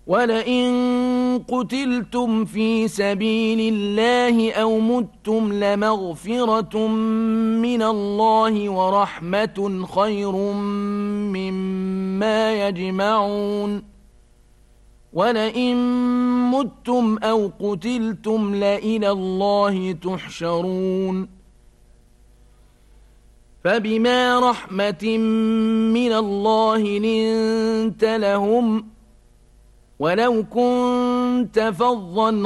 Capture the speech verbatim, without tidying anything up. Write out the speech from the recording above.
ولئن قتلتم في سبيل الله أو متم لمغفرة من الله ورحمة خير مما يجمعون ولئن متم أو قتلتم لإلى الله تحشرون فبما رحمة من الله لنت لهم ولو كنت فظا